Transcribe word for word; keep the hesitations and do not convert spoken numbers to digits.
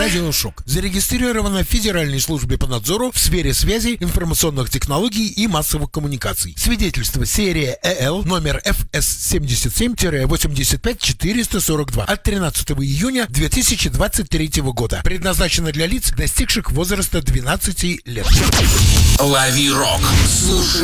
«Радиошок». Зарегистрировано в Федеральной службе по надзору в сфере связи, информационных технологий и массовых коммуникаций. Свидетельство серия ЭЛ номер эф эс семьдесят семь восемьдесят пять четыреста сорок два от тринадцатого июня две тысячи двадцать третьего года. Предназначено для лиц, достигших возраста двенадцати лет. Лови рок. Слушай